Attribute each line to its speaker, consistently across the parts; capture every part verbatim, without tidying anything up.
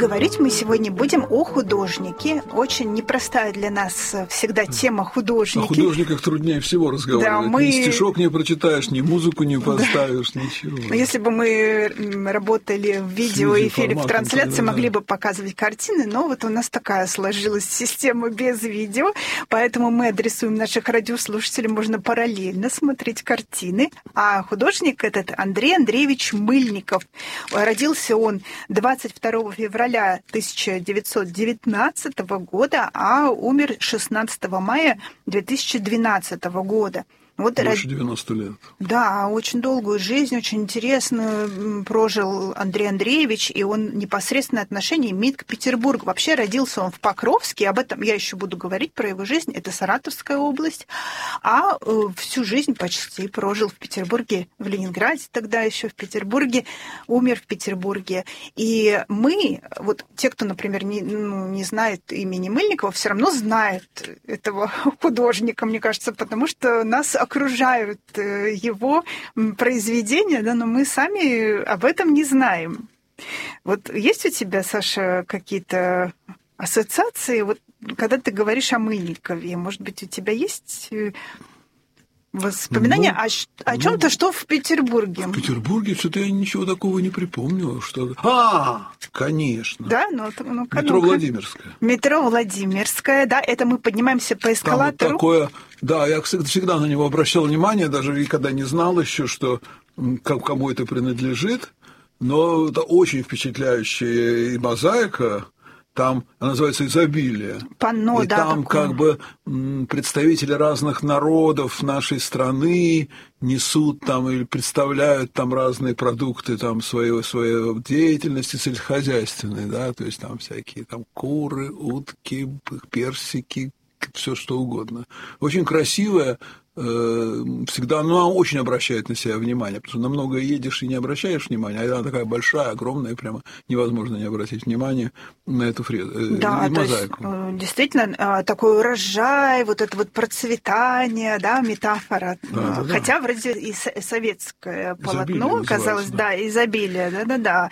Speaker 1: Говорить мы сегодня будем о художнике. Очень непростая для нас всегда тема художники.
Speaker 2: О художниках труднее всего разговаривать. Да, мы... Ни стишок не прочитаешь, ни музыку не поставишь, да. Ничего.
Speaker 1: Если бы мы работали в видеоэфире, в трансляции, тогда, могли да. бы показывать картины, но вот у нас такая сложилась система без видео, поэтому мы адресуем наших радиослушателей, можно параллельно смотреть картины. А художник этот Андрей Андреевич Мыльников. Родился он двадцать второго февраля тысяча девятьсот девятнадцатого года, а умер шестнадцатого мая две тысячи двенадцатого года. Вот
Speaker 2: Больше девяноста лет.
Speaker 1: Да, очень долгую жизнь, очень интересную прожил Андрей Андреевич, и он непосредственное отношение имеет к Петербургу. Вообще родился он в Покровске, об этом я еще буду говорить, про его жизнь, это Саратовская область, а всю жизнь почти прожил в Петербурге, в Ленинграде тогда еще, в Петербурге, умер в Петербурге. И мы, вот те, кто, например, не, ну, не знает имени Мыльникова, все равно знают этого художника, мне кажется, потому что нас окружают его произведения, да, но мы сами об этом не знаем. Вот есть у тебя, Саша, какие-то ассоциации, вот, когда ты говоришь о Мыльникове? Может быть, у тебя есть воспоминания ну, о, о чем-то, ну, что в Петербурге?
Speaker 2: В Петербурге что-то я ничего такого не припомню. Что... А, конечно.
Speaker 1: Да, ну, ну
Speaker 2: метро Владимирская.
Speaker 1: Метро Владимирская, да, это мы поднимаемся по эскалатору.
Speaker 2: Там вот такое, да, я всегда на него обращал внимание, даже и когда не знал еще, что кому это принадлежит, но это очень впечатляющая и мозаика. Там она называется «Изобилие».
Speaker 1: Панно,
Speaker 2: и
Speaker 1: да,
Speaker 2: там
Speaker 1: такое.
Speaker 2: Как бы представители разных народов нашей страны несут там или представляют там разные продукты там своей, своей деятельности сельскохозяйственной, да, то есть там всякие там куры, утки, персики, все что угодно. Очень красивая. Всегда, ну, она очень обращает на себя внимание, потому что на многое едешь и не обращаешь внимания, а она такая большая, огромная, прямо невозможно не обратить внимание на эту фрезу,
Speaker 1: да,
Speaker 2: мозаику.
Speaker 1: То есть, действительно, такой урожай, вот это вот процветание, да, метафора. Да, да, хотя да. Вроде и советское полотно, казалось, да. да, изобилие, да-да-да.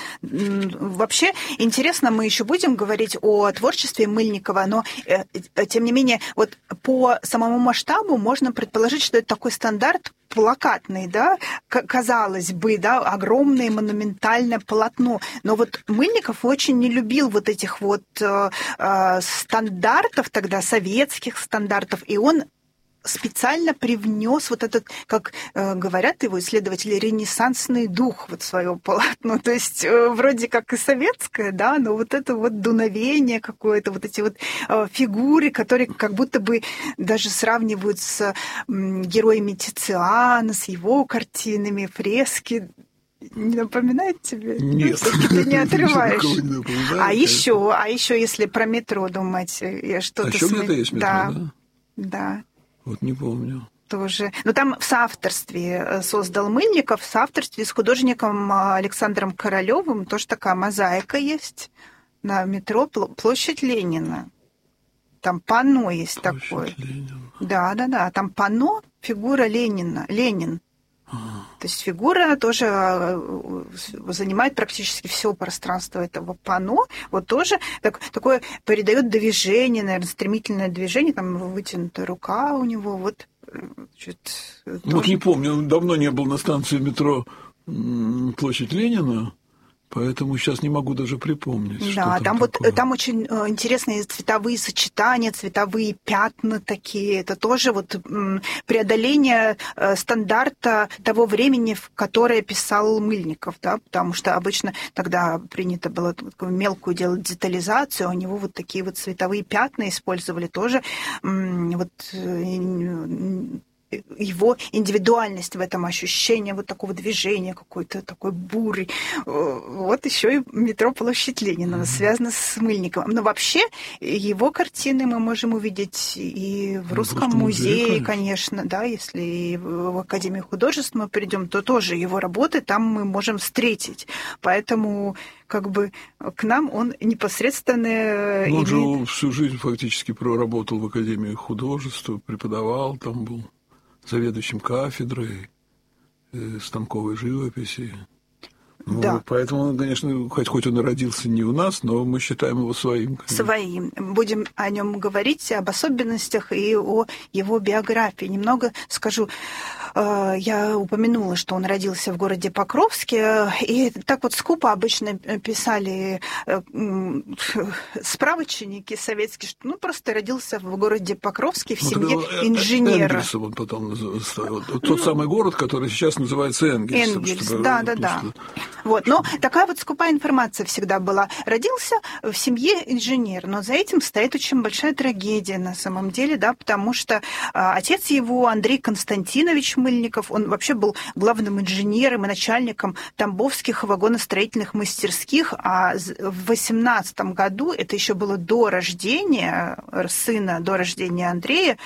Speaker 1: Вообще, интересно, мы еще будем говорить о творчестве Мыльникова, но, тем не менее, вот по самому масштабу можно предположить, что это такой стандарт плакатный, да, казалось бы, да, огромное монументальное полотно. Но вот Мыльников очень не любил вот этих вот э, э, стандартов тогда, советских стандартов, и он специально привнес вот этот, как э, говорят его исследователи, ренессансный дух вот в свое полотно. То есть э, вроде как и советское, да, но вот это вот дуновение какое-то, вот эти вот э, фигуры, которые как будто бы даже сравнивают с э, героями Тициана, с его картинами, фрески. Не напоминает тебе?
Speaker 2: Нет.
Speaker 1: Ты не отрываешь. Не а еще, а еще, если про метро думать, я что-то...
Speaker 2: А еще
Speaker 1: см...
Speaker 2: где-то есть метро,
Speaker 1: да?
Speaker 2: Да.
Speaker 1: Да.
Speaker 2: Вот не помню.
Speaker 1: Тоже. Но там в соавторстве создал Мыльников, в соавторстве с художником Александром Королёвым тоже такая мозаика есть на метро, площадь Ленина. Там панно есть площадь такое.
Speaker 2: Ленина.
Speaker 1: Да, да, да. Там панно, фигура Ленина, Ленин.
Speaker 2: А.
Speaker 1: То есть фигура тоже занимает практически все пространство этого панно. Вот тоже так, такое передает движение, наверное, стремительное движение, там вытянутая рука у него. Вот, значит,
Speaker 2: вот
Speaker 1: тоже...
Speaker 2: не помню, давно не был на станции метро площадь Ленина. Поэтому сейчас не могу даже припомнить.
Speaker 1: Да,
Speaker 2: что там,
Speaker 1: там вот
Speaker 2: такое.
Speaker 1: Там очень интересные цветовые сочетания, цветовые пятна такие. Это тоже вот преодоление стандарта того времени, в которое писал Мыльников, да, потому что обычно тогда принято было такую мелкую делать детализацию, а у него вот такие вот цветовые пятна использовали тоже вот его индивидуальность в этом, ощущение вот такого движения, какой-то такой буры. Вот еще и метро площадь Ленина mm-hmm. связано с Мыльниковым. Но вообще его картины мы можем увидеть и в Русском ну, музее, музее, конечно, да, если в Академию художеств мы придем, то тоже его работы там мы можем встретить. Поэтому как бы к нам он непосредственно...
Speaker 2: Он
Speaker 1: имеет...
Speaker 2: же всю жизнь фактически проработал в Академии художеств, преподавал, там был заведующим кафедрой станковой живописи. Ну,
Speaker 1: да.
Speaker 2: Поэтому, конечно, хоть, хоть он и родился не у нас, но мы считаем его своим. Конечно.
Speaker 1: Своим. Будем о нем говорить, об особенностях и о его биографии. Немного скажу. Я упомянула, что он родился в городе Покровске, и так вот скупо обычно писали справочники советские, что ну просто родился в городе Покровске в семье вот инженера.
Speaker 2: Энгельсом он потом называл. Тот самый город, который сейчас называется Энгельсом.
Speaker 1: Энгельс, да, да, да. Вот, но такая вот скупая информация всегда была. Родился в семье инженера, но за этим стоит очень большая трагедия на самом деле, да, потому что отец его, Андрей Константинович Мыльников, он вообще был главным инженером и начальником тамбовских вагоностроительных мастерских, а в восемнадцатом году, это еще было до рождения сына, до рождения Андрея,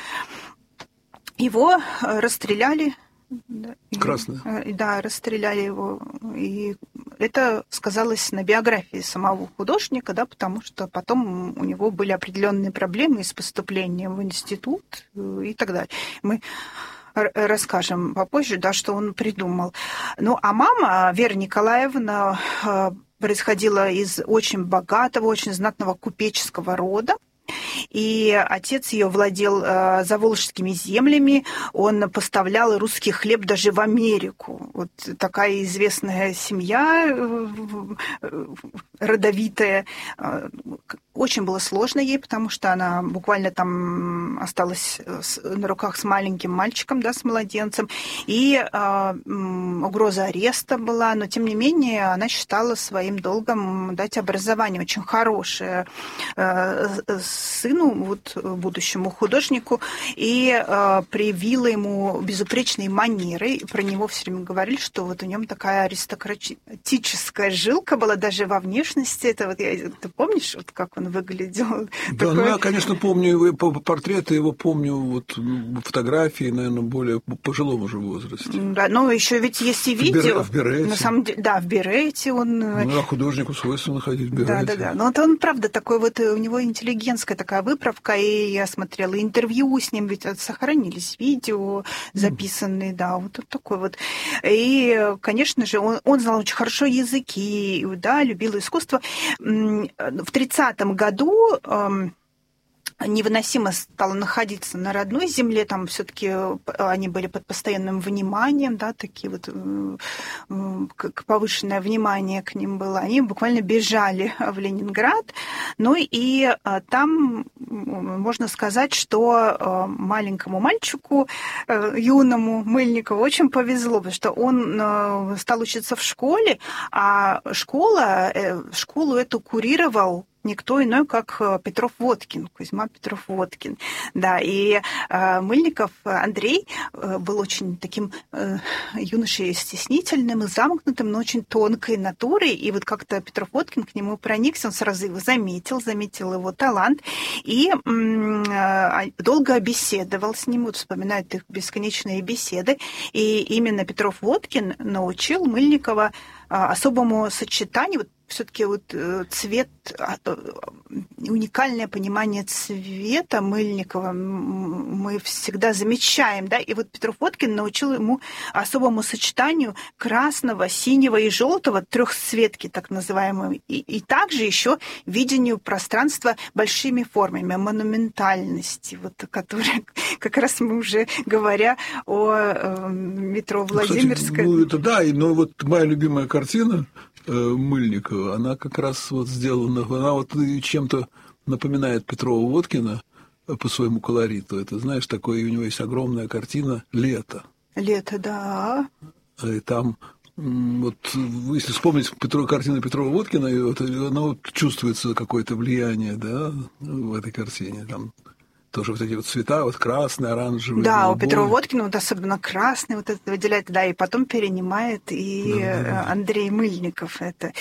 Speaker 1: его расстреляли.
Speaker 2: Красные.
Speaker 1: Да, расстреляли его. И это сказалось на биографии самого художника, да, потому что потом у него были определенные проблемы с поступлением в институт и так далее. Мы расскажем попозже, да, что он придумал. Ну, а мама, Вера Николаевна, происходила из очень богатого, очень знатного купеческого рода. И отец ее владел э, заволжскими землями, он поставлял русский хлеб даже в Америку. Вот такая известная семья, э, э, родовитая. Очень было сложно ей, потому что она буквально там осталась на руках с маленьким мальчиком, да, с младенцем. И э, угроза ареста была, но тем не менее она считала своим долгом дать образование очень хорошее э, сыну, вот, будущему художнику, и э, привила ему безупречные манеры. Про него все время говорили, что вот у него такая аристократическая жилка была даже во внешности. Это вот я, ты помнишь, вот как он выглядел?
Speaker 2: Да, такой... ну я, конечно, помню его портреты, его помню вот фотографии, наверное, более пожилом уже возрасте.
Speaker 1: Да, но еще ведь есть и видео.
Speaker 2: В берете.
Speaker 1: На самом деле, да, в берете он.
Speaker 2: Ну, а художнику свойственно ходить в берете.
Speaker 1: Да, да, да. Но вот он, правда, такой вот, у него интеллигентская такая выправка, и я смотрела интервью с ним, ведь сохранились видео записанные, да, вот такой вот. И, конечно же, он, он знал очень хорошо языки, да, любил искусство. В тридцатом году невыносимо стало находиться на родной земле, там все-таки они были под постоянным вниманием, да, такие вот повышенное внимание к ним было. Они буквально бежали в Ленинград, ну и там можно сказать, что маленькому мальчику, юному Мыльникову, очень повезло, потому что он стал учиться в школе, а школа, школу эту курировал никто иной, как Петров Водкин, Кузьма Петров Водкин. Да, и э, Мыльников Андрей э, был очень таким э, юношей стеснительным и замкнутым, но очень тонкой натурой. И вот как-то Петров Водкин к нему проникся, он сразу его заметил, заметил его талант и э, долго беседовал с ним, вот вспоминают их бесконечные беседы. И именно Петров Водкин научил Мыльникова э, особому сочетанию, вот, все-таки вот цвет, уникальное понимание цвета Мыльникова мы всегда замечаем, да, и вот Петров Водкин научил ему особому сочетанию красного, синего и желтого, трехцветки так называемой, и, и также еще видению пространства большими формами, монументальности, вот, которая как раз мы уже говоря о э, метро Владимирское.
Speaker 2: Кстати, ну, это да, но вот моя любимая картина Мыльникова, она как раз вот сделана, она вот чем-то напоминает Петрова-Водкина по своему колориту. Это, знаешь, такое, у него есть огромная картина «Лето».
Speaker 1: «Лето», да.
Speaker 2: И там, вот, если вспомнить Петро, картину Петрова-Водкина, вот, она вот чувствуется какое-то влияние, да, в этой картине, там тоже вот эти вот цвета, вот красный, оранжевый.
Speaker 1: Да,
Speaker 2: голубой.
Speaker 1: У Петрова Водкина вот особенно красный вот это выделяет, да, и потом перенимает и да, да, да. Андрей Мыльников это.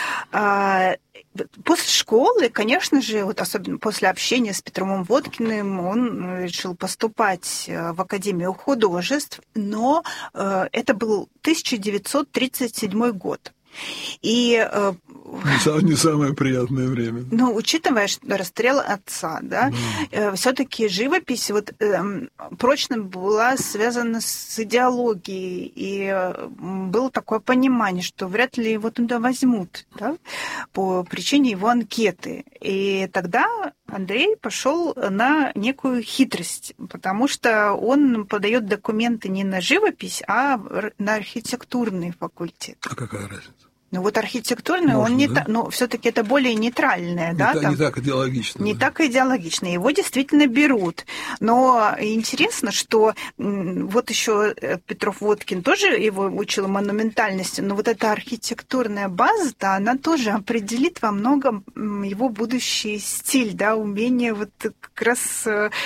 Speaker 1: После школы, конечно же, вот особенно после общения с Петровым Водкиным, он решил поступать в Академию художеств, но это был тысяча девятьсот тридцать седьмой год. И
Speaker 2: Не, не самое приятное время.
Speaker 1: Ну, учитывая, что расстрел отца, да, да. все-таки живопись вот, э, прочно была связана с идеологией, и было такое понимание, что вряд ли его туда возьмут, да, по причине его анкеты. И тогда Андрей пошел на некую хитрость, потому что он подает документы не на живопись, а на архитектурный факультет.
Speaker 2: А какая разница?
Speaker 1: Ну вот архитектурный,
Speaker 2: Можно,
Speaker 1: он не
Speaker 2: да?
Speaker 1: так, ну все-таки это более нейтральное,
Speaker 2: не
Speaker 1: да?
Speaker 2: Та,
Speaker 1: там,
Speaker 2: не так идеологично.
Speaker 1: Не
Speaker 2: да.
Speaker 1: так идеологично. Его действительно берут. Но интересно, что вот еще Петров-Водкин тоже его учил монументальности, но вот эта архитектурная база-то, она тоже определит во многом его будущий стиль, да, умение вот как раз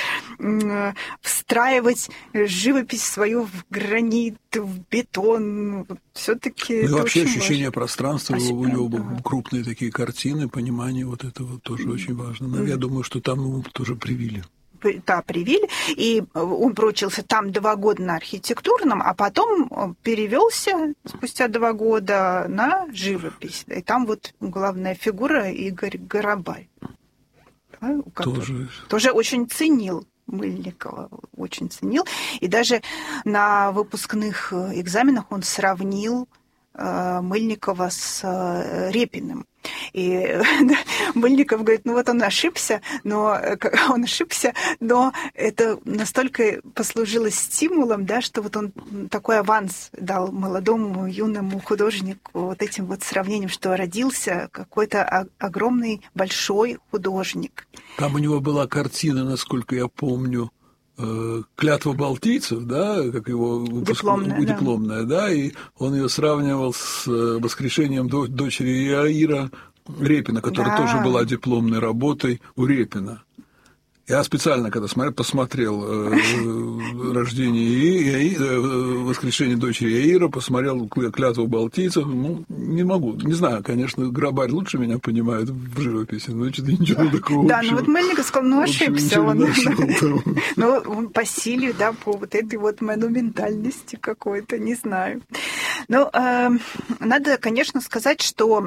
Speaker 1: встраивать живопись свою в гранит, в бетон. Все-таки.
Speaker 2: Ну и вообще
Speaker 1: очень
Speaker 2: ощущение
Speaker 1: важно.
Speaker 2: пространства,
Speaker 1: Ощущение,
Speaker 2: у него
Speaker 1: да.
Speaker 2: крупные такие картины, понимание вот этого тоже mm. очень важно. Но mm. я думаю, что там ему тоже привили.
Speaker 1: Да, привили, и он проучился там два года на архитектурном, а потом перевелся спустя два года на живопись. И там вот главная фигура Игорь Горобай, да,
Speaker 2: тоже...
Speaker 1: тоже очень ценил Мыльникова, очень ценил. И даже на выпускных экзаменах он сравнил э, Мыльникова с э, Репиным. И Мыльников говорит, ну вот он ошибся, но он ошибся, но это настолько послужило стимулом, да, что вот он такой аванс дал молодому юному художнику вот этим вот сравнением, что родился какой-то огромный большой художник.
Speaker 2: Там у него была картина, насколько я помню, «Клятва балтийцев», да, как его
Speaker 1: дипломная,
Speaker 2: выпуск... дипломная да. да, и он ее сравнивал с воскрешением дочери Иаира Репина, которая да. тоже была дипломной работой у Репина. Я специально, когда смотрел, посмотрел э, рождение и э, воскрешение дочери Иаира, посмотрел «Клятву балтийцев». Ну, не могу, не знаю, конечно, Горобай лучше меня понимает в живописи, но что-то ничего такого.
Speaker 1: Да, ну вот Мыльников сказал, ну ошибся он. Ну, по силе, да, по вот этой вот монументальности какой-то, не знаю. Ну, надо, конечно, сказать, что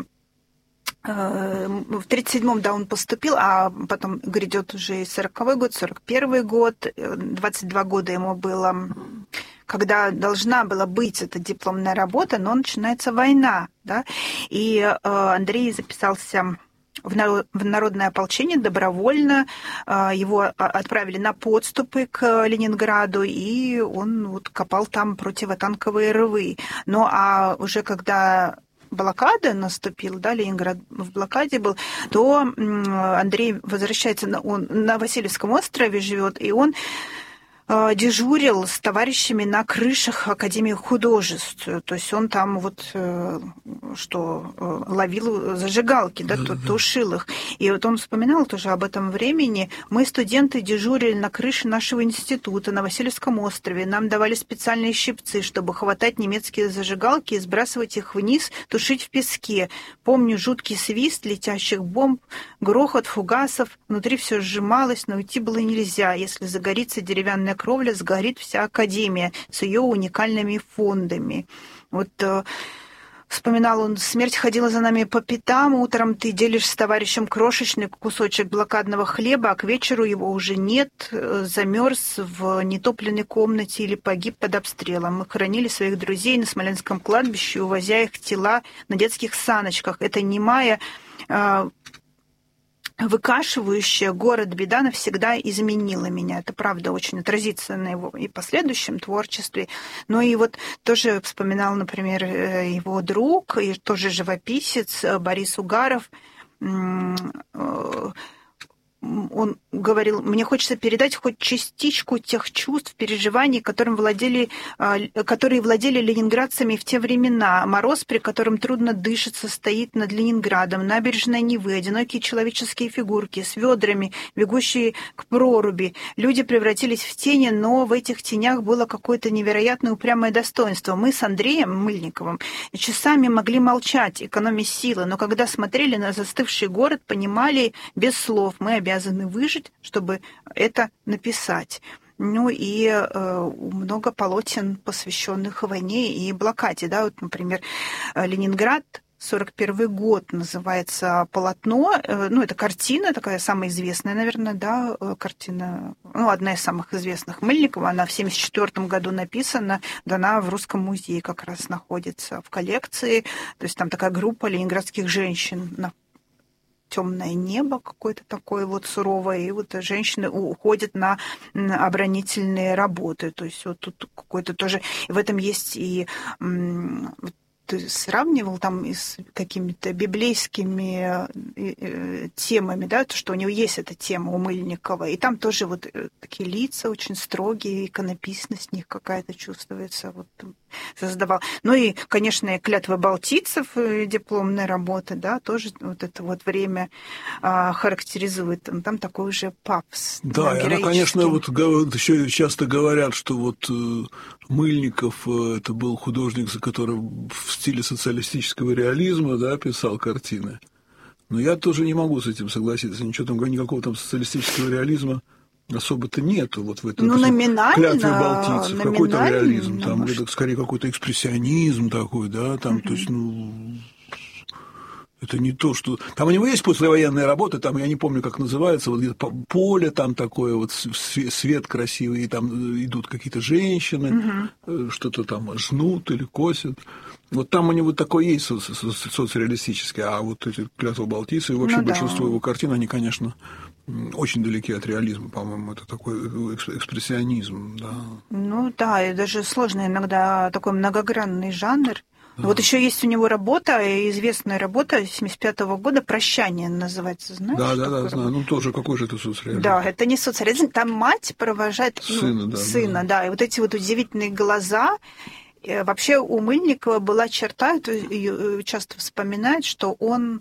Speaker 1: в тридцать седьмом, да, он поступил, а потом грядет уже и сороковой год, сорок первый год, двадцать два года ему было, когда должна была быть эта дипломная работа, но начинается война, да, и Андрей записался в народное ополчение добровольно, его отправили на подступы к Ленинграду, и он вот копал там противотанковые рвы. Ну, а уже когда блокада наступила, да, Ленинград в блокаде был, то Андрей возвращается, на, он на Васильевском острове живет, и он э, дежурил с товарищами на крышах Академии художеств. То есть он там вот э, что э, ловил зажигалки, да, да, тушил их. И вот он вспоминал тоже об этом времени. Мы, студенты, дежурили на крыше нашего института на Васильевском острове. Нам давали специальные щипцы, чтобы хватать немецкие зажигалки и сбрасывать их вниз, тушить в песке. Помню жуткий свист летящих бомб, грохот фугасов. Внутри все сжималось, но уйти было нельзя. Если загорится деревянная кровля, сгорит вся академия с ее уникальными фондами. Вот вспоминал он, смерть ходила за нами по пятам, утром ты делишь с товарищем крошечный кусочек блокадного хлеба, а к вечеру его уже нет, замерз в нетопленной комнате или погиб под обстрелом. Мы хоронили своих друзей на Смоленском кладбище, увозя их тела на детских саночках. Это немая, выкашивающая город беда навсегда изменила меня. Это правда очень отразится на его и последующем творчестве. Но и вот тоже вспоминал, например, его друг, и тоже живописец Борис Угаров. Он говорил, мне хочется передать хоть частичку тех чувств, переживаний, которым владели, которые владели ленинградцами в те времена. Мороз, при котором трудно дышится, стоит над Ленинградом, набережная Невы, одинокие человеческие фигурки с ведрами, бегущие к проруби. Люди превратились в тени, но в этих тенях было какое-то невероятное упрямое достоинство. Мы с Андреем Мыльниковым часами могли молчать, экономя силы, но когда смотрели на застывший город, понимали без слов, мы обязаны выжить, чтобы это написать. Ну и э, много полотен, посвященных войне и блокаде. Да? Вот, например, Ленинград сорок первый год называется полотно. Ну, это картина, такая самая известная, наверное, да, картина, ну, одна из самых известных Мыльникова. Она в семьдесят четвёртом году написана, дана в Русском музее, как раз находится в коллекции. То есть там такая группа ленинградских женщин на темное небо какое-то такое вот суровое, и вот женщины уходят на оборонительные работы. То есть вот тут какой-то тоже... В этом есть и... Ты сравнивал там и с какими-то библейскими темами, да, то, что у него есть эта тема у Мыльникова, и там тоже вот такие лица очень строгие, иконописность в них какая-то чувствуется, вот создавал. Ну и, конечно, и «Клятва балтийцев», дипломная работа, да, тоже вот это вот время а, характеризует, там, там такой уже пафос.
Speaker 2: Да, да, и она, конечно, вот еще часто говорят, что вот Мыльников это был художник, за которым в стиле социалистического реализма, да, писал картины. Но я тоже не могу с этим согласиться. Ничего там, никакого там социалистического реализма особо-то нету. Вот в этом
Speaker 1: ну, номинально,
Speaker 2: «Клятве балтийцев». Какой там реализм? Там
Speaker 1: может...
Speaker 2: это скорее какой-то экспрессионизм такой, да, там,
Speaker 1: угу.
Speaker 2: То есть, ну... Это не то, что... Там у него есть послевоенная работа, там, я не помню, как называется, вот где-то поле там такое, вот свет красивый, и там идут какие-то женщины, угу. что-то там жнут или косят. Вот там у него такое есть соци- соци- соцреалистическое, а вот эти «Клятва балтийцев» и вообще ну, большинство да. его картин, они, конечно, очень далеки от реализма, по-моему, это такой экспрессионизм, да.
Speaker 1: Ну да, и даже сложный иногда такой многогранный жанр. Да. Вот еще есть у него работа, известная работа семьдесят пятого года «Прощание» называется, знаешь?
Speaker 2: Да, да, да, знаю. Ну, тоже какой же это соцреализм?
Speaker 1: Да, это не соцреализм, там мать провожает
Speaker 2: сына,
Speaker 1: ну,
Speaker 2: да,
Speaker 1: сына,
Speaker 2: да.
Speaker 1: да, и вот эти вот удивительные глаза. Вообще у Мыльникова была черта, ее часто вспоминают, что он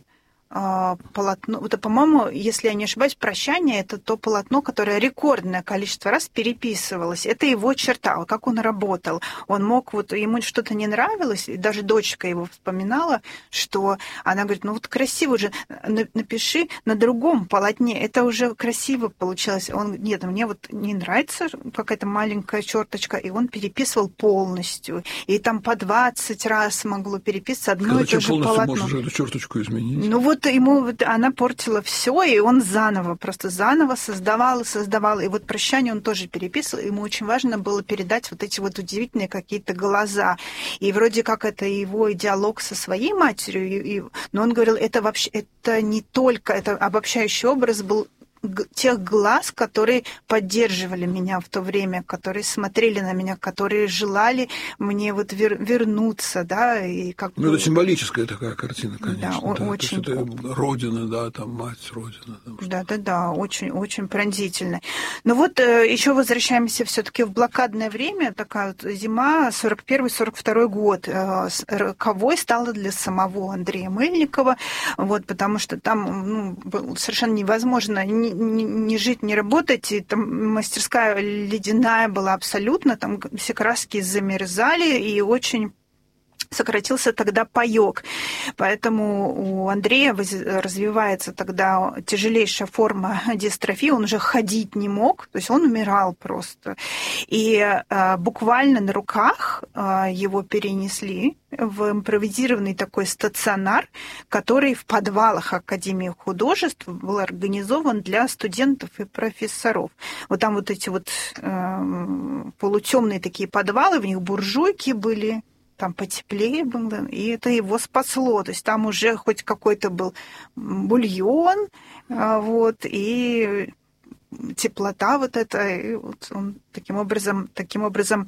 Speaker 1: полотно, это, по-моему, если я не ошибаюсь, «Прощание» — это то полотно, которое рекордное количество раз переписывалось. Это его черта, как он работал. Он мог, вот ему что-то не нравилось, и даже дочка его вспоминала, что она говорит, ну вот красиво же, напиши на другом полотне, это уже красиво получилось. Он, нет, мне вот не нравится какая-то маленькая черточка, и он переписывал полностью. И там по двадцать раз могло переписываться одно и то же полотно.
Speaker 2: Полностью можешь эту черточку изменить?
Speaker 1: Ну вот ему она портила все, и он заново, просто заново создавал и создавал. И вот «Прощание» он тоже переписывал. Ему очень важно было передать вот эти вот удивительные какие-то глаза. И вроде как это его диалог со своей матерью. И, но он говорил, это вообще это не только, это обобщающий образ был тех глаз, которые поддерживали меня в то время, которые смотрели на меня, которые желали мне вот вер- вернуться, да, и как
Speaker 2: ну, бы... это символическая такая картина, конечно.
Speaker 1: Да,
Speaker 2: да.
Speaker 1: очень...
Speaker 2: То есть это Родина, да, там мать Родина.
Speaker 1: Да-да-да, очень, очень пронзительно. Но вот еще возвращаемся все-таки в блокадное время, такая вот зима, сорок первый сорок второй год, роковой стала для самого Андрея Мыльникова, вот, потому что там ну, совершенно невозможно ни не жить, не работать, и там мастерская ледяная была абсолютно, там все краски замерзали, и очень сократился тогда паёк. Поэтому у Андрея развивается тогда тяжелейшая форма дистрофии, он уже ходить не мог, то есть он умирал просто. И а, буквально на руках а, его перенесли в импровизированный такой стационар, который в подвалах Академии художеств был организован для студентов и профессоров. Вот там вот эти вот э, полутемные такие подвалы, в них буржуйки были, там потеплее было, и это его спасло. То есть там уже хоть какой-то был бульон, вот, и теплота вот эта, и вот он таким образом, таким образом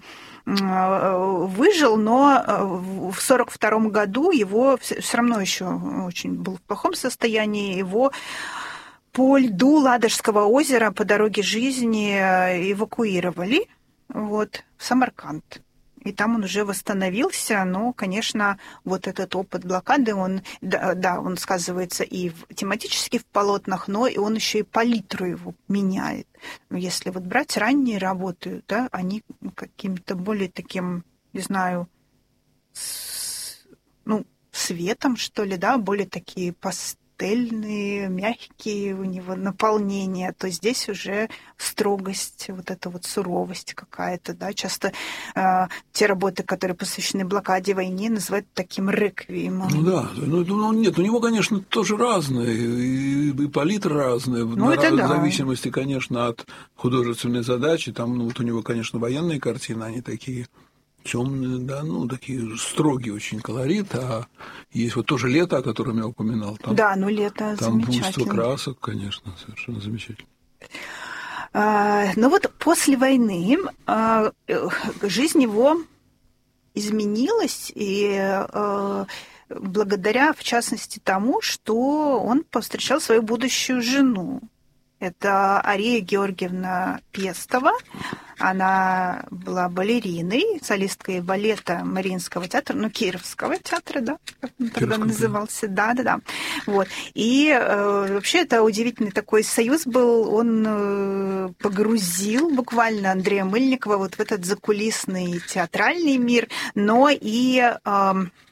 Speaker 1: выжил, но в сорок втором году его все равно еще очень был в плохом состоянии, его по льду Ладожского озера по дороге жизни эвакуировали вот, в Самарканд. И там он уже восстановился, но, конечно, вот этот опыт блокады, он, да, да, он сказывается и в, тематически в полотнах, но и он еще и палитру его меняет. Если вот брать ранние работы, да, они каким-то более таким, не знаю, с, ну, светом, что ли, да, более такие пастельные, пастельные, мягкие у него наполнения, то здесь уже строгость, вот эта вот суровость какая-то, да, часто э, те работы, которые посвящены блокаде, войне, называют таким реквиемом.
Speaker 2: Ну да, ну, ну нет, у него, конечно, тоже разные, и, и палитра разная,
Speaker 1: ну, это
Speaker 2: в
Speaker 1: да.
Speaker 2: зависимости, конечно, от художественной задачи, там, ну, вот у него, конечно, военные картины, они такие темные, да, ну, такие строгие очень колорит, а есть вот тоже «Лето», о котором я упоминал. Там,
Speaker 1: да, ну «Лето»
Speaker 2: там
Speaker 1: замечательно.
Speaker 2: буйство красок, конечно, совершенно замечательно.
Speaker 1: А, ну вот после войны а, жизнь его изменилась, и а, благодаря, в частности, тому, что он повстречал свою будущую жену. Это Ария Георгиевна Пестова. Она была балериной, солисткой балета Мариинского театра, ну, Кировского театра, да, как он тогда назывался. Да, да, да. Вот. И э, вообще это удивительный такой союз был. Он э, погрузил буквально Андрея Мыльникова вот в этот закулисный театральный мир, но и... Э,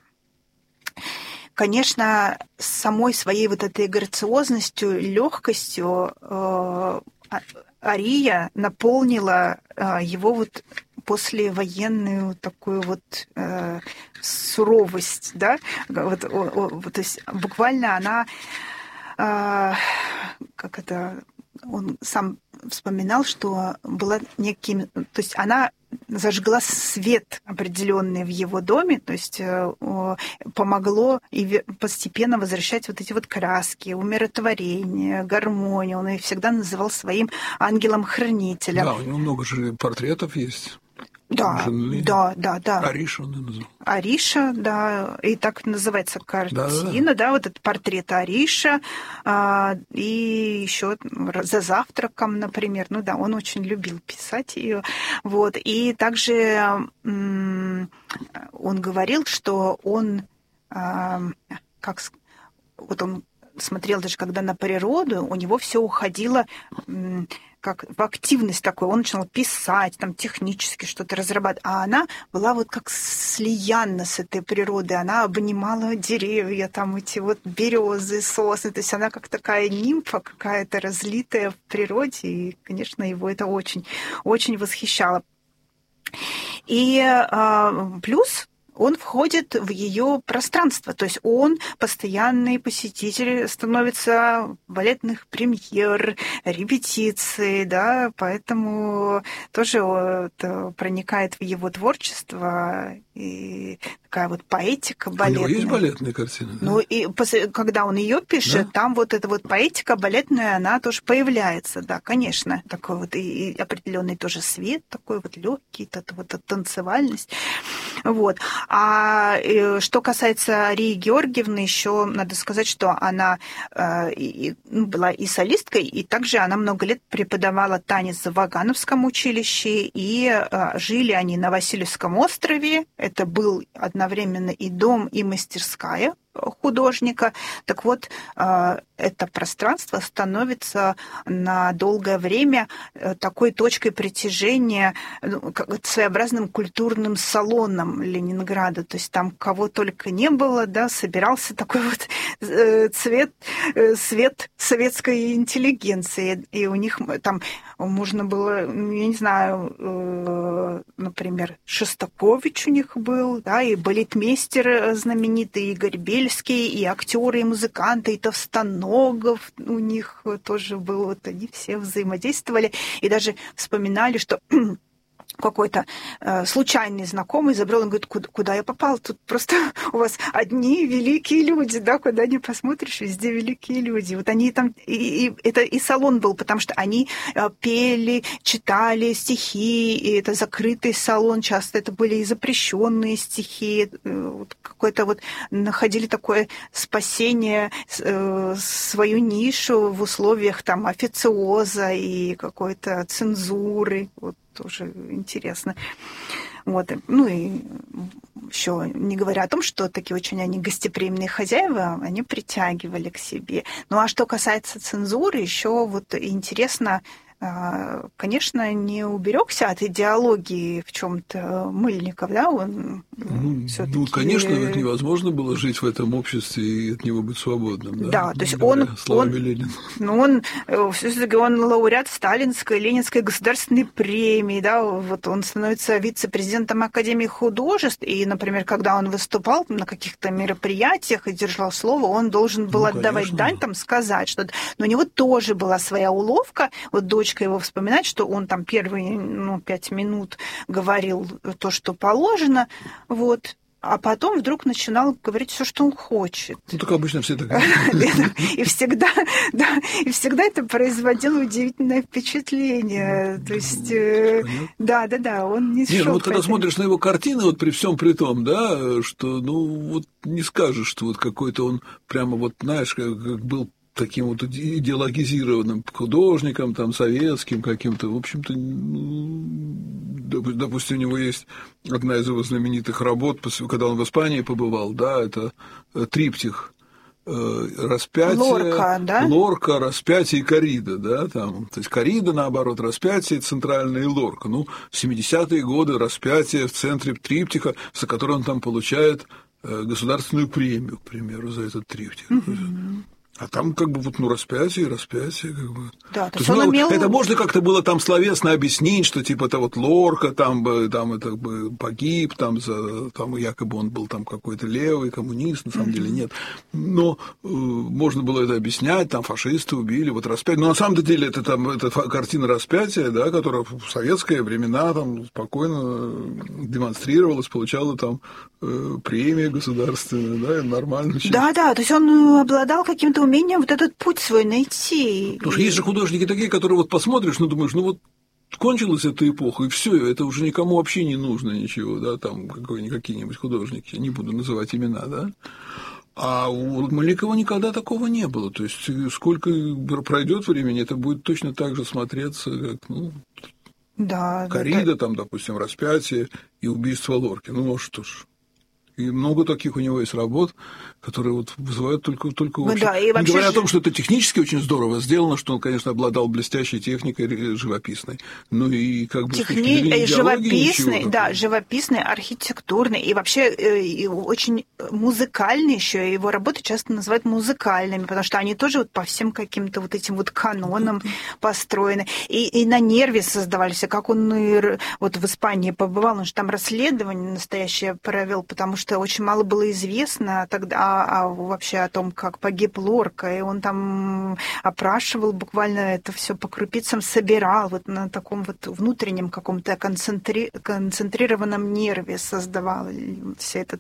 Speaker 1: Конечно, самой своей вот этой грациозностью, легкостью э, Ария наполнила э, его вот послевоенную такую вот э, суровость, да, вот, о, о, то есть буквально она, э, как это, он сам вспоминал, что была неким, то есть она зажгла свет определенный в его доме, то есть помогло и постепенно возвращать вот эти вот краски, умиротворение, гармонию. Он ее всегда называл своим ангелом-хранителем.
Speaker 2: Да, у него много же портретов есть.
Speaker 1: Да,
Speaker 2: жены.
Speaker 1: да, да, да.
Speaker 2: Ариша он ее назвал.
Speaker 1: Ариша, да, и так называется картина, да,
Speaker 2: да.
Speaker 1: да, вот этот портрет Ариша, а, и еще за завтраком, например, ну да, он очень любил писать ее, вот, и также м- он говорил, что он, а, как, вот он смотрел даже когда на природу, у него все уходило м- как в активность такой, он начал писать, там технически что-то разрабатывать, а она была вот как слиянна с этой природой, она обнимала деревья, там эти вот березы, сосны, то есть она как такая нимфа какая-то разлитая в природе, и, конечно, его это очень, очень восхищало. И а, плюс он входит в ее пространство, то есть он постоянный посетитель, становится балетных премьер, репетиций, да, поэтому тоже вот проникает в его творчество и такая вот поэтика балетная.
Speaker 2: У него есть балетные картины? Да?
Speaker 1: Ну и когда он ее пишет, да? Там вот эта вот поэтика балетная, она тоже появляется, да, конечно, такой вот и, и определенный тоже свет, такой вот легкий, вот, вот танцевальность, вот. А что касается Арии Георгиевны, еще надо сказать, что она э, и, ну, была и солисткой, и также она много лет преподавала танец в Вагановском училище, и э, жили они на Васильевском острове. Это был одновременно и дом, и мастерская художника. Так вот, это пространство становится на долгое время такой точкой притяжения, своеобразным культурным салоном Ленинграда. То есть там кого только не было, да, собирался такой вот цвет, свет советской интеллигенции. И у них там можно было, я не знаю, например, Шостакович у них был, да, и балетмейстер знаменитый Игорь Бель, и актеры, и музыканты, и Товстоногов у них тоже был. Вот они все взаимодействовали и даже вспоминали, что какой-то э, случайный знакомый забрал, он говорит, куда, куда я попал? Тут просто у вас одни великие люди, да, куда ни посмотришь, везде великие люди. Вот они там, и, и это и салон был, потому что они э, пели, читали стихи, и это закрытый салон, часто это были и запрещенные стихи, э, вот какое-то вот находили такое спасение, э, свою нишу в условиях там официоза и какой-то цензуры, вот. Тоже интересно. Вот. Ну и еще не говоря о том, что такие очень они гостеприимные хозяева, они притягивали к себе. Ну а что касается цензуры, еще вот интересно конечно, не уберегся от идеологии в чем-то Мыльников, да, он
Speaker 2: ну, ну, конечно, ведь невозможно было жить в этом обществе и от него быть свободным, да?
Speaker 1: Да, то есть он, он, ну, он, все-таки он лауреат Сталинской, Ленинской государственной премии, да, вот он становится вице-президентом Академии художеств, и, например, когда он выступал на каких-то мероприятиях и держал слово, он должен был ну, отдавать конечно. дань, там, сказать что-то, но у него тоже была своя уловка, вот дочка его вспоминает, что он там первые, ну, пять минут говорил то, что положено, вот, а потом вдруг начинал говорить все, что он хочет.
Speaker 2: Ну, так обычно все так.
Speaker 1: И всегда, да, и всегда это производило удивительное впечатление. То есть, да, да, да, он не шел.
Speaker 2: Не, ну вот когда смотришь на его картины, вот при всем при том, да, что, ну, вот не скажешь, что вот какой-то он прямо вот, знаешь, как был таким вот идеологизированным художником, там, советским каким-то, в общем-то, ну, допустим, у него есть одна из его знаменитых работ, когда он в Испании побывал, да, это триптих распятие,
Speaker 1: Лорка, да?
Speaker 2: Лорка, распятие и коррида, да, там, то есть коррида, наоборот, распятие, центральная и Лорка. Ну, в семидесятые годы распятие в центре триптиха, за который он там получает государственную премию, к примеру, за этот триптих. Mm-hmm. А там как бы вот, ну, распятие, распятие, как бы.
Speaker 1: Да, то
Speaker 2: то
Speaker 1: есть он
Speaker 2: ну,
Speaker 1: имел...
Speaker 2: Это можно как-то было там словесно объяснить, что типа это вот Лорка там, там это погиб, там, за, там якобы он был там какой-то левый коммунист, на самом mm-hmm. деле нет. Но э, можно было это объяснять, там фашисты убили, вот распятие. Но на самом деле это там это картина распятия, да, которая в советские времена там спокойно демонстрировалась, получала там э, премии государственные, да, нормально.
Speaker 1: Да, да, то есть он обладал каким-то умением вот этот путь свой найти.
Speaker 2: Потому что есть же художники такие, которые вот посмотришь, ну, думаешь, ну, вот кончилась эта эпоха, и все, это уже никому вообще не нужно ничего, да, там какие-нибудь художники, не буду называть имена, да. А у Мыльникова никогда такого не было. То есть сколько пройдет времени, это будет точно так же смотреться, как, ну,
Speaker 1: да,
Speaker 2: коррида,
Speaker 1: да,
Speaker 2: там, допустим, распятие и убийство Лорки. Ну, а что ж. И много таких у него есть работ, которые вот вызывают только, только
Speaker 1: ну, да, и
Speaker 2: не
Speaker 1: вообще
Speaker 2: говоря
Speaker 1: же...
Speaker 2: о том, что это технически очень здорово сделано, что он, конечно, обладал блестящей техникой живописной, но и как бы
Speaker 1: Техни... живописный, да, живописный, архитектурный и вообще и очень музыкальный еще. Его работы часто называют музыкальными, потому что они тоже вот по всем каким-то вот этим вот канонам построены. И, и на нерве создавались. Как он вот в Испании побывал, он же там расследование настоящее провел, потому что что очень мало было известно тогда а, вообще о том, как погиб Лорка, и он там опрашивал буквально это все по крупицам, собирал вот на таком вот внутреннем каком-то концентри... концентрированном нерве создавал все этот